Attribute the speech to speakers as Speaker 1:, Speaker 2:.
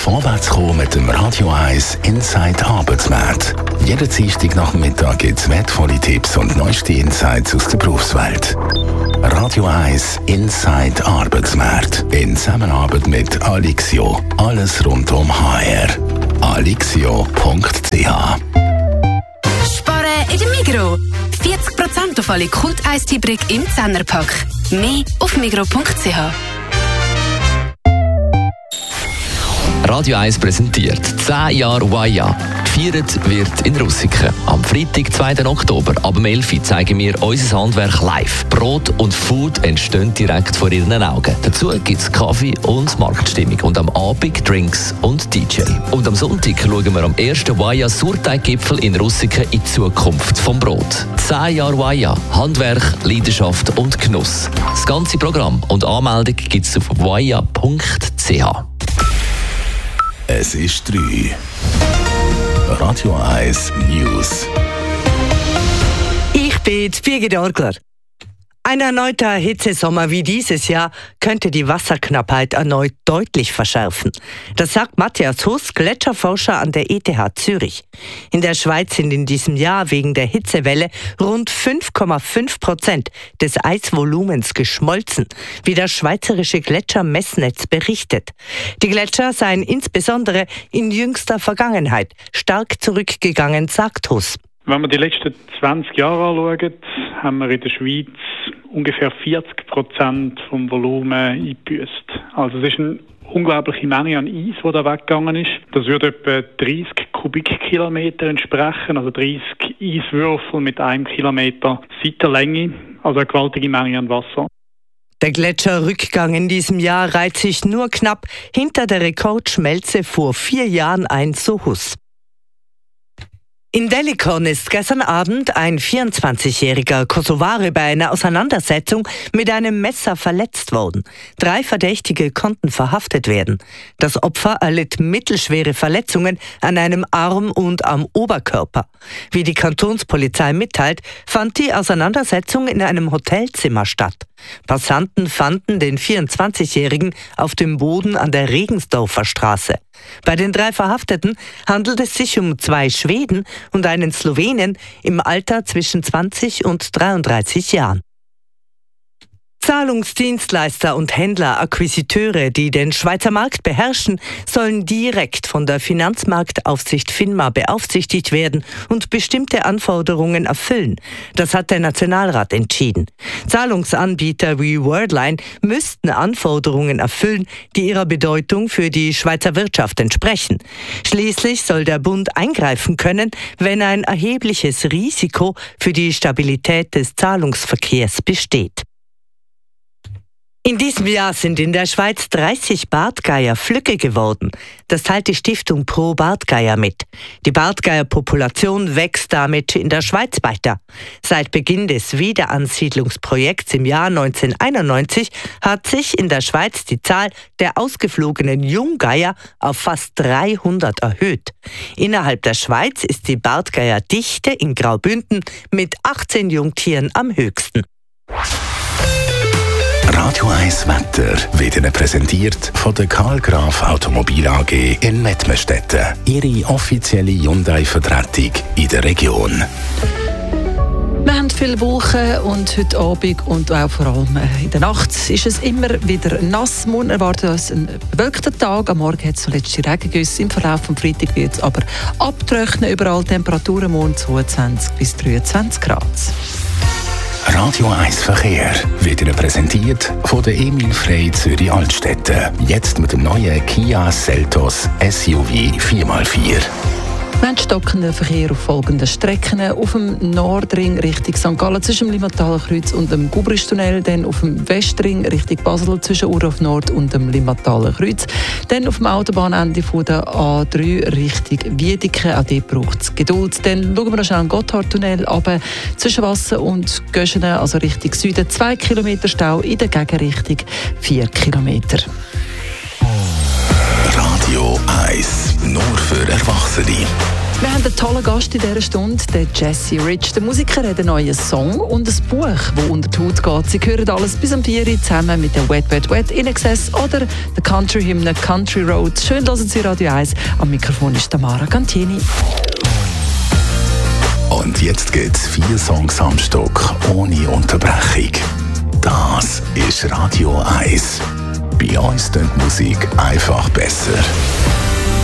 Speaker 1: Vorwärts kommen mit dem Radio 1 Inside Arbeitsmarkt. Jeden Dienstag nach dem Mittag gibt es wertvolle Tipps und neueste Insights aus der Berufswelt. Radio 1 Inside Arbeitsmarkt. In Zusammenarbeit mit Alixio. Alles rund um HR. alixio.ch.
Speaker 2: Sparen in der Migros. 40% auf alle Kult-Eistee-Brick im 10er-Pack. Mehr auf migros.ch.
Speaker 3: Radio 1 präsentiert 10 Jahre Waya. Gefeiert wird in Russiken. Am Freitag, 2. Oktober, ab 11 Uhr zeigen wir unser Handwerk live. Brot und Food entstehen direkt vor Ihren Augen. Dazu gibt es Kaffee und Marktstimmung. Und am Abend Drinks und DJ. Und am Sonntag schauen wir am ersten Waya Surteig-Gipfel in Russiken in die Zukunft vom Brot. 10 Jahre Waya. Handwerk, Leidenschaft und Genuss. Das ganze Programm und Anmeldung gibt es auf waya.ch.
Speaker 1: Es ist 3. Radio 1 News.
Speaker 4: Ich bin Birgit Orgler. Ein erneuter Hitzesommer wie dieses Jahr könnte die Wasserknappheit erneut deutlich verschärfen. Das sagt Matthias Huss, Gletscherforscher an der ETH Zürich. In der Schweiz sind in diesem Jahr wegen der Hitzewelle rund 5,5% des Eisvolumens geschmolzen, wie das Schweizerische Gletschermessnetz berichtet. Die Gletscher seien insbesondere in jüngster Vergangenheit stark zurückgegangen, sagt Huss.
Speaker 5: Wenn wir die letzten 20 Jahre anschauen, haben wir in der Schweiz ungefähr 40% vom Volumen eingebüßt. Also es ist eine unglaubliche Menge an Eis, die da weggegangen ist. Das würde etwa 30 Kubikkilometer entsprechen, also 30 Eiswürfel mit 1 Kilometer Seitenlänge, also eine gewaltige Menge an Wasser.
Speaker 4: Der Gletscherrückgang in diesem Jahr reiht sich nur knapp hinter der Rekordschmelze vor 4 Jahren ein, so Huss. In Delikon ist gestern Abend ein 24-jähriger Kosovare bei einer Auseinandersetzung mit einem Messer verletzt worden. 3 Verdächtige konnten verhaftet werden. Das Opfer erlitt mittelschwere Verletzungen an einem Arm und am Oberkörper. Wie die Kantonspolizei mitteilt, fand die Auseinandersetzung in einem Hotelzimmer statt. Passanten fanden den 24-Jährigen auf dem Boden an der Regensdorfer Straße. Bei den 3 Verhafteten handelt es sich um 2 Schweden und einen Slowenen im Alter zwischen 20 und 33 Jahren. Zahlungsdienstleister und Händler, Akquisiteure, die den Schweizer Markt beherrschen, sollen direkt von der Finanzmarktaufsicht FINMA beaufsichtigt werden und bestimmte Anforderungen erfüllen. Das hat der Nationalrat entschieden. Zahlungsanbieter wie Worldline müssten Anforderungen erfüllen, die ihrer Bedeutung für die Schweizer Wirtschaft entsprechen. Schließlich soll der Bund eingreifen können, wenn ein erhebliches Risiko für die Stabilität des Zahlungsverkehrs besteht. In diesem Jahr sind in der Schweiz 30 Bartgeier Flügge geworden. Das teilt die Stiftung Pro Bartgeier mit. Die Bartgeierpopulation wächst damit in der Schweiz weiter. Seit Beginn des Wiederansiedlungsprojekts im Jahr 1991 hat sich in der Schweiz die Zahl der ausgeflogenen Junggeier auf fast 300 erhöht. Innerhalb der Schweiz ist die Bartgeierdichte in Graubünden mit 18 Jungtieren am höchsten.
Speaker 1: Radio 1 Wetter wird Ihnen präsentiert von der Karl Graf Automobil AG in Mettmerstetten. Ihre offizielle Hyundai-Vertretung in der Region.
Speaker 6: Wir haben viele Wolken und heute Abend und auch vor allem in der Nacht ist es immer wieder nass. Morgen erwartet uns ein bewölkter Tag. Am Morgen hat es zuletzt Regengüsse. Im Verlauf des Freitags wird es aber abtrocknen. Überall Temperaturen morgen 22 bis 23 Grad.
Speaker 1: Radio 1 Verkehr wird Ihnen präsentiert von der Emil Frey Zürich Altstetten. Jetzt mit dem neuen Kia Seltos SUV 4x4.
Speaker 6: Wir haben stockenden Verkehr auf folgenden Strecken. Auf dem Nordring Richtung St. Gallen zwischen dem Limmataler Kreuz und dem Gubristunnel. Dann auf dem Westring Richtung Basel zwischen Urhof Nord und dem Limmataler Kreuz. Dann auf dem Autobahnende von der A3 Richtung Wiedeke. Auch dort braucht es Geduld. Dann schauen wir noch schnell den Gotthardtunnel runter zwischen Wasser und Göschenen, also Richtung Süden. 2 Kilometer Stau, in der Gegenrichtung 4 Kilometer.
Speaker 1: Radio 1, nur für Erwachsene.
Speaker 6: Wir haben einen tollen Gast in dieser Stunde, den Jesse Rich. Der Musiker hat einen neuen Song und ein Buch, das unter die Haut geht. Sie hören alles bis um 4 Uhr zusammen mit der Wet Wet Wet in Excess oder der Country-Hymne Country Road. Schön, dass Sie Radio 1. Am Mikrofon ist Tamara Cantini.
Speaker 1: Und jetzt geht's 4 Songs am Stück, ohne Unterbrechung. Das ist Radio 1. Bei uns klingt Musik einfach besser.